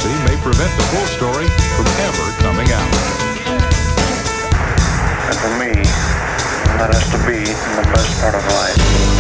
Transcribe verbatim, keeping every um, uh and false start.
secrecy may prevent the full story from ever coming out. And for me, that has to be the best part of life.